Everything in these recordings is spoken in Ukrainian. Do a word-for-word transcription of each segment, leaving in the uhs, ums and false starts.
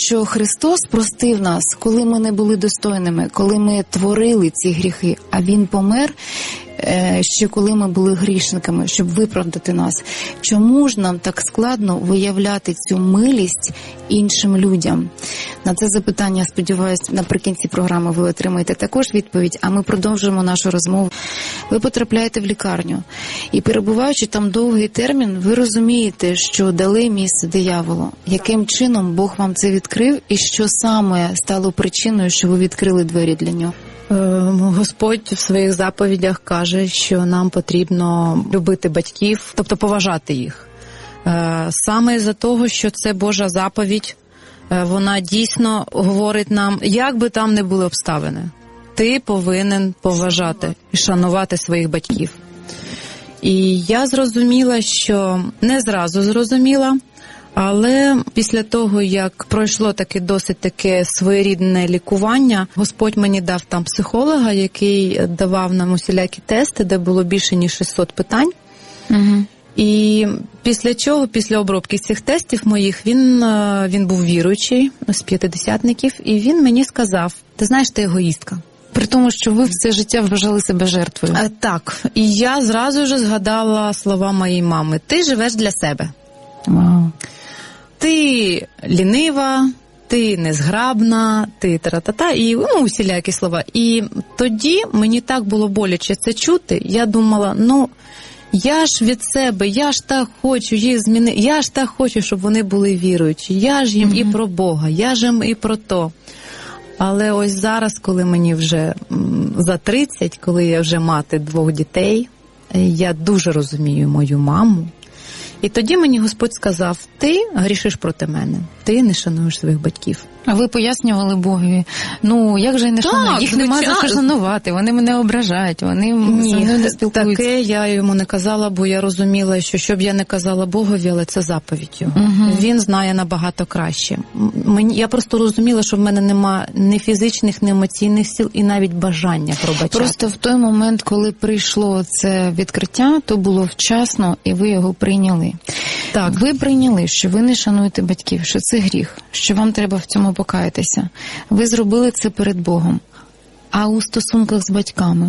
що Христос простив нас, коли ми не були достойними, коли ми творили ці гріхи, а Він помер ще коли ми були грішниками, щоб виправдати нас. Чому ж нам так складно виявляти цю милість іншим людям? На це запитання, сподіваюся, наприкінці програми ви отримаєте також відповідь, а ми продовжуємо нашу розмову. Ви потрапляєте в лікарню, і перебуваючи там довгий термін, ви розумієте, що дали місце дияволу. Яким чином Бог вам це відкрив, і що саме стало причиною, що ви відкрили двері для нього? Господь в своїх заповідях каже, що нам потрібно любити батьків, тобто поважати їх. Саме із-за того, що це Божа заповідь, вона дійсно говорить нам, як би там не були обставини, ти повинен поважати і шанувати своїх батьків. І я зрозуміла, що не зразу зрозуміла, але після того, як пройшло таке досить таке своєрідне лікування, Господь мені дав там психолога, який давав нам усілякі тести, де було більше ніж шістсот питань. Угу. І після чого, після обробки цих тестів моїх, він, він був віруючий з п'ятидесятників, і він мені сказав, ти знаєш, ти егоїстка. При тому, що ви все життя вважали себе жертвою. А, так, і я зразу ж згадала слова моєї мами, ти живеш для себе. Вау. Ти лінива, ти незграбна, ти тра-та-та, і ну, усілякі слова. І тоді мені так було боляче це чути, я думала, ну, я ж від себе, я ж так хочу їх змінити, я ж так хочу, щоб вони були віруючі, я ж їм mm-hmm. і про Бога, я ж їм і про то. Але ось зараз, коли мені вже за тридцять, коли я вже мати двох дітей, я дуже розумію мою маму. І тоді мені Господь сказав, ти грішиш проти мене, ти не шануєш своїх батьків. А ви пояснювали Богові, ну як же я не шаную, їх нема за що шанувати, вони мене ображають, вони зі мною не спілкуються. Таке я йому не казала, бо я розуміла, що щоб я не казала Богові, але це заповідь його. Угу. Він знає набагато краще. Мені, я просто розуміла, що в мене нема ні фізичних, ні емоційних сил і навіть бажання пробачати. Просто в той момент, коли прийшло це відкриття, то було вчасно і ви його прийняли. Так. Ви прийняли, що ви не шануєте батьків, що це гріх, що вам треба в цьому покаятися. Ви зробили це перед Богом. А у стосунках з батьками?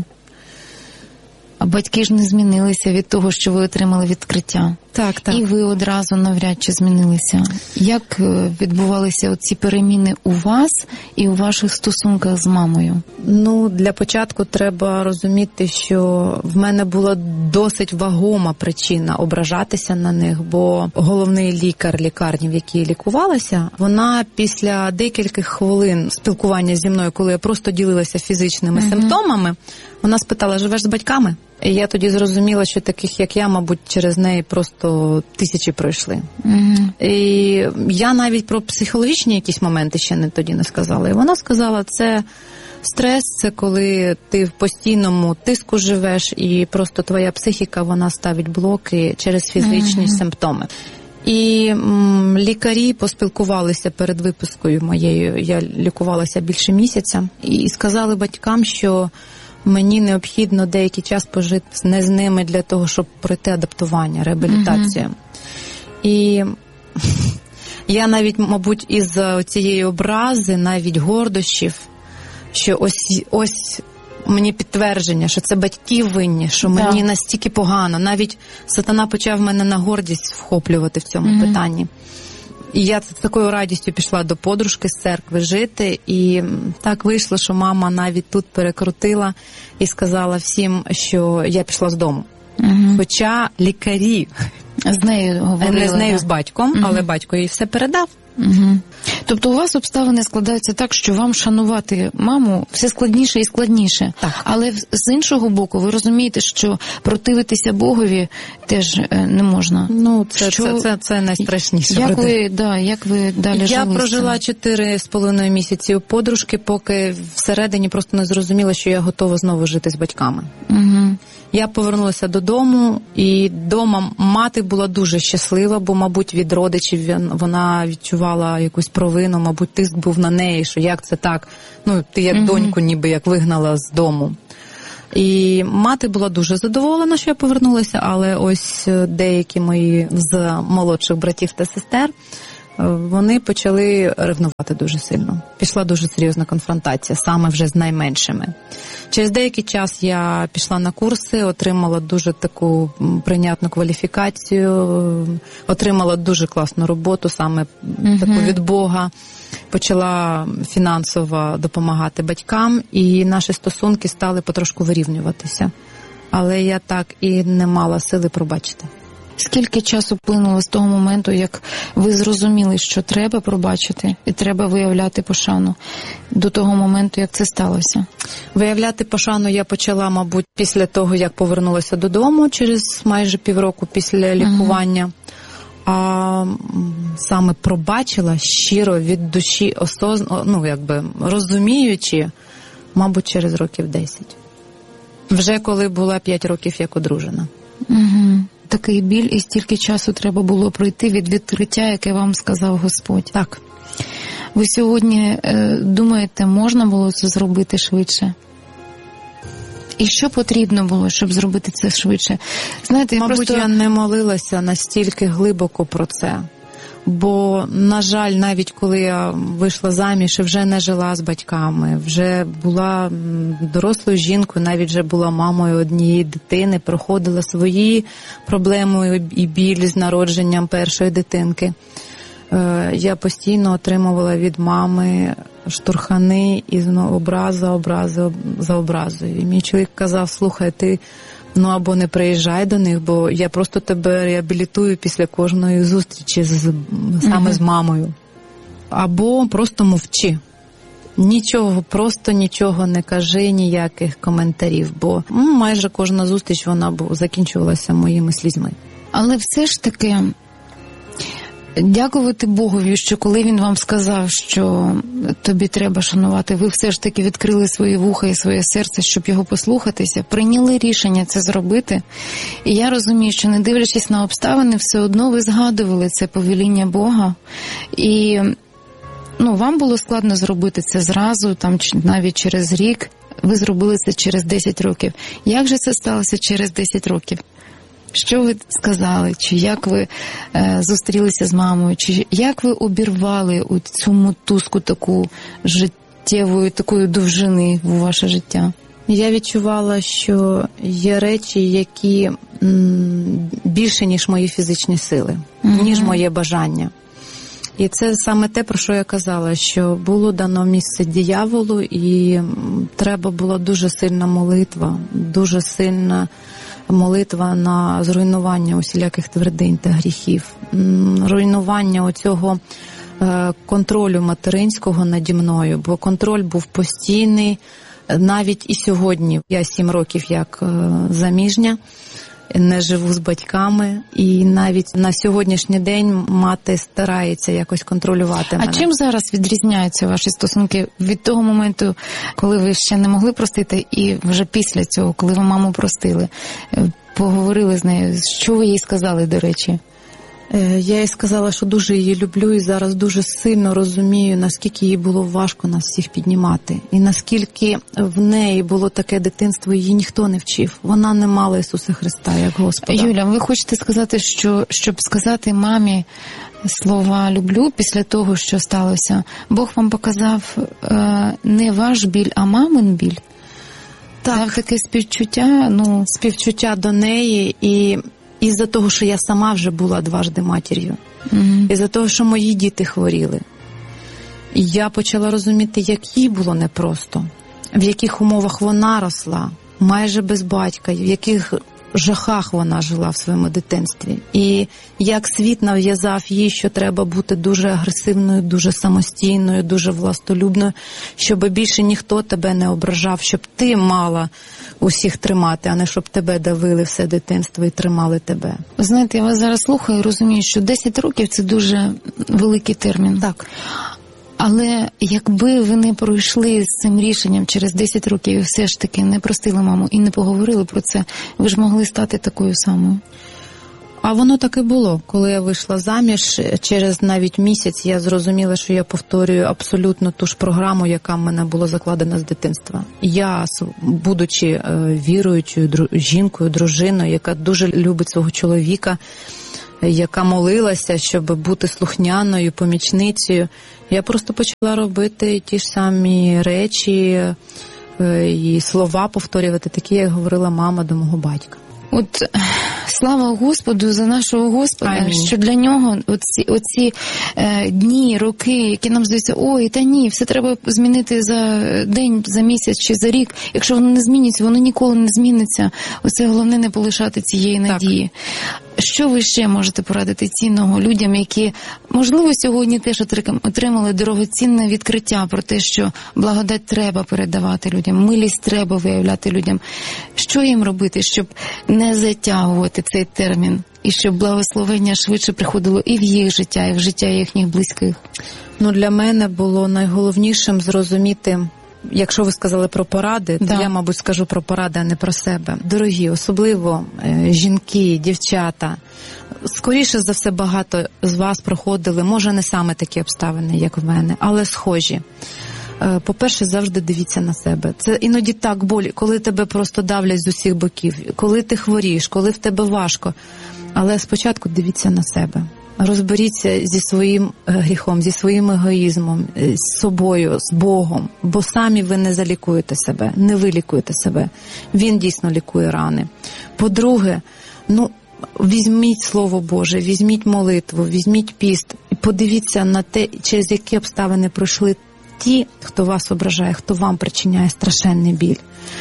А батьки ж не змінилися від того, що ви отримали відкриття. Так, так. І ви одразу навряд чи змінилися. Як відбувалися оці переміни у вас і у ваших стосунках з мамою? Ну, для початку треба розуміти, що в мене була досить вагома причина ображатися на них, бо головний лікар лікарні, в якій лікувалася, вона після декількох хвилин спілкування зі мною, коли я просто ділилася фізичними uh-huh. симптомами, вона спитала, живеш з батьками? І я тоді зрозуміла, що таких, як я, мабуть, через неї просто тисячі пройшли. Mm-hmm. І я навіть про психологічні якісь моменти ще не тоді не сказала. І вона сказала, це стрес, це коли ти в постійному тиску живеш, і просто твоя психіка, вона ставить блоки через фізичні mm-hmm. симптоми. І м, лікарі поспілкувалися перед випискою моєю, я лікувалася більше місяця, і сказали батькам, що мені необхідно деякий час пожити не з ними для того, щоб пройти адаптування, реабілітацію. Uh-huh. І я навіть, мабуть, із цієї образи, навіть гордощів, що ось, ось мені підтвердження, що це батьки винні, що да. мені настільки погано. Навіть сатана почав мене на гордість вхоплювати в цьому uh-huh. питанні. І я з такою радістю пішла до подружки з церкви жити, і так вийшло, що мама навіть тут перекрутила і сказала всім, що я пішла з дому. Угу. Хоча лікарі з нею говорили, не з нею, да. з батьком, угу. але батько їй все передав. Угу. Тобто у вас обставини складаються так, що вам шанувати маму все складніше і складніше. Так. Але з іншого боку, ви розумієте, що противитися Богові теж не можна. Ну, це, що... це, це, це найстрашніше. Як ви, да, як ви далі Я жили? Я прожила чотири з половиною місяці у подружки, поки всередині просто не зрозуміла, що я готова знову жити з батьками. Угу. Я повернулася додому, і вдома мати була дуже щаслива, бо, мабуть, від родичів вона відчувала якусь провину, мабуть, тиск був на неї, що як це так, ну, ти як mm-hmm. доньку ніби як вигнала з дому. І мати була дуже задоволена, що я повернулася, але ось деякі мої з молодших братів та сестер, вони почали ревнувати дуже сильно. Пішла дуже серйозна конфронтація, саме вже з найменшими. Через деякий час я пішла на курси, отримала дуже таку прийнятну кваліфікацію, отримала дуже класну роботу, саме uh-huh. таку від Бога. Почала фінансово допомагати батькам, і наші стосунки стали потрошку вирівнюватися. Але я так і не мала сили пробачити. Скільки часу плинуло з того моменту, як ви зрозуміли, що треба пробачити і треба виявляти пошану, до того моменту, як це сталося? Виявляти пошану я почала, мабуть, після того, як повернулася додому, через майже півроку після лікування. Uh-huh. А саме пробачила щиро, від душі, осозн... ну, якби розуміючи, мабуть, через років десять. Вже коли була п'ять років як одружена. Угу. Такий біль і стільки часу треба було пройти від відкриття, яке вам сказав Господь. Так. Ви сьогодні е, думаєте, можна було це зробити швидше? І що потрібно було, щоб зробити це швидше? Знаєте, я Мабуть, просто... я не молилася настільки глибоко про це. Бо, на жаль, навіть коли я вийшла заміж і вже не жила з батьками, вже була дорослою жінкою, навіть вже була мамою однієї дитини, проходила свої проблеми і біль з народженням першої дитинки. Я постійно отримувала від мами штурхани і образа, образи за образою. І мій чоловік казав, слухай, ти ну або не приїжджай до них, бо я просто тебе реабілітую після кожної зустрічі з, саме uh-huh. з мамою. Або просто мовчи. Нічого, просто нічого не кажи, ніяких коментарів, бо ну, майже кожна зустріч вона закінчувалася моїми слізьми. Але все ж таки, дякувати Богові, що коли він вам сказав, що тобі треба шанувати, ви все ж таки відкрили свої вуха і своє серце, щоб його послухатися, прийняли рішення це зробити. І я розумію, що не дивлячись на обставини, все одно ви згадували це повеління Бога. І ну, вам було складно зробити це зразу, там навіть через рік. Ви зробили це через десять років. Як же це сталося через десять років? Що ви сказали? Чи як ви е, зустрілися з мамою? Чи як ви обірвали у цю мотузку таку життєвої, такої довжини у ваше життя? Я відчувала, що є речі, які м, більше, ніж мої фізичні сили, uh-huh. ніж моє бажання. І це саме те, про що я казала, що було дано місце дияволу, і треба була дуже сильна молитва, дуже сильна молитва на зруйнування усіляких твердинь та гріхів, руйнування оцього контролю материнського наді мною, бо контроль був постійний, навіть і сьогодні. Я сім років як заміжня, не живу з батьками, і навіть на сьогоднішній день мати старається якось контролювати мене. А чим зараз відрізняються ваші стосунки від того моменту, коли ви ще не могли простити, і вже після цього, коли ви маму простили, поговорили з нею? Що ви їй сказали, до речі? Я їй сказала, що дуже її люблю і зараз дуже сильно розумію, наскільки їй було важко нас всіх піднімати. І наскільки в неї було таке дитинство, її ніхто не вчив. Вона не мала Ісуса Христа як Господа. Юля, ви хочете сказати, що щоб сказати мамі слова «люблю» після того, що сталося, Бог вам показав е, не ваш біль, а мамин біль? Так. Дав таке співчуття, ну... Співчуття до неї і... Із-за того, що я сама вже була дважди матір'ю. Mm-hmm. Із-за того, що мої діти хворіли. І я почала розуміти, як їй було непросто. В яких умовах вона росла, майже без батька, в яких жахах вона жила в своєму дитинстві. І як світ нав'язав їй, що треба бути дуже агресивною, дуже самостійною, дуже властолюбною, щоб більше ніхто тебе не ображав, щоб ти мала усіх тримати, а не щоб тебе давили все дитинство і тримали тебе. Знаєте, я вас зараз слухаю і розумію, що десять років – це дуже великий термін. Так. Але якби ви не пройшли з цим рішенням через десять років і все ж таки не простили маму і не поговорили про це, ви ж могли стати такою самою. А воно так і було. Коли я вийшла заміж, через навіть місяць я зрозуміла, що я повторюю абсолютно ту ж програму, яка в мене була закладена з дитинства. Я, будучи віруючою жінкою, дружиною, яка дуже любить свого чоловіка, яка молилася, щоб бути слухняною, помічницею. Я просто почала робити ті ж самі речі і слова повторювати, такі, як говорила мама до мого батька. От слава Господу за нашого Господа, Амінь. Що для нього оці, оці е, дні, роки, які нам здаються, ой, та ні, все треба змінити за день, за місяць чи за рік. Якщо воно не зміниться, воно ніколи не зміниться. Оце головне не полишати цієї надії. Так. Що ви ще можете порадити цінного людям, які, можливо, сьогодні теж отримали дорогоцінне відкриття про те, що благодать треба передавати людям, милість треба виявляти людям. Що їм робити, щоб не затягувати цей термін, і щоб благословення швидше приходило і в їх життя, і в життя їхніх близьких? Ну, для мене було найголовнішим зрозуміти, якщо ви сказали про поради, то да. я, мабуть, скажу про поради, а не про себе. Дорогі, особливо е, жінки, дівчата, скоріше за все багато з вас проходили, може не саме такі обставини, як в мене, але схожі. Е, по-перше, завжди дивіться на себе. Це іноді так болі, коли тебе просто давлять з усіх боків, коли ти хворієш, коли в тебе важко. Але спочатку дивіться на себе. Розберіться зі своїм гріхом, зі своїм егоїзмом, з собою, з Богом, бо самі ви не залікуєте себе, не ви лікуєте себе. Він дійсно лікує рани. По-друге, ну, візьміть Слово Боже, візьміть молитву, візьміть піст і подивіться на те, через які обставини пройшли ті, хто вас ображає, хто вам причиняє страшенний біль.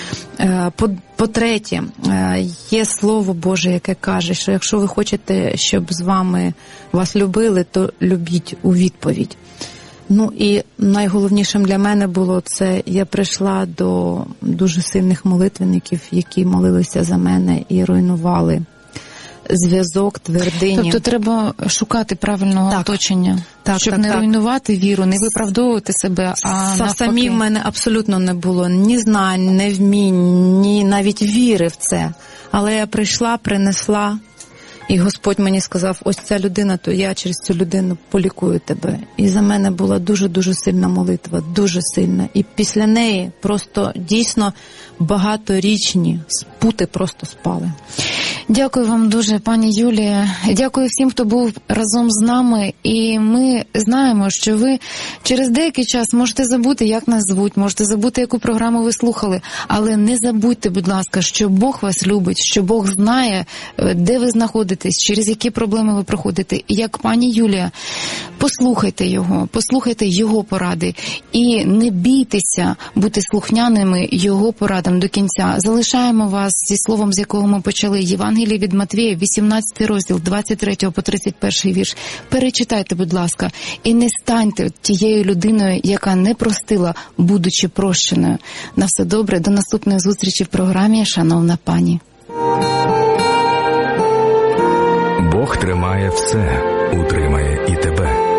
По-третє, є Слово Боже, яке каже, що якщо ви хочете, щоб з вами вас любили, то любіть у відповідь. Ну і найголовнішим для мене було це, я прийшла до дуже сильних молитвенників, які молилися за мене і руйнували зв'язок, твердині. Тобто треба шукати правильного так. оточення, так, щоб так, не так. руйнувати віру, не виправдовувати себе, а навпаки. Самі в мене абсолютно не було ні знань, ні вмінь, ні навіть віри в це. Але я прийшла, принесла, і Господь мені сказав, ось ця людина, то я через цю людину полікую тебе. І за мене була дуже-дуже сильна молитва, дуже сильна. І після неї просто дійсно багаторічні спути просто спали. Дякую вам дуже, пані Юлія. Дякую всім, хто був разом з нами. І ми знаємо, що ви через деякий час можете забути, як нас звуть, можете забути, яку програму ви слухали. Але не забудьте, будь ласка, що Бог вас любить, що Бог знає, де ви знаходитесь, через які проблеми ви проходите. І як пані Юлія, послухайте його, послухайте його поради. І не бійтеся бути слухняними його порадам до кінця. Залишаємо вас зі словом, з якого ми почали. Євангеліє від Матвія, вісімнадцятий розділ, двадцять третій по тридцять перший вірш. Перечитайте, будь ласка, і не станьте тією людиною, яка не простила, будучи прощеною. На все добре, до наступної зустрічі в програмі «Шановна пані». Бог тримає все, утримає і тебе.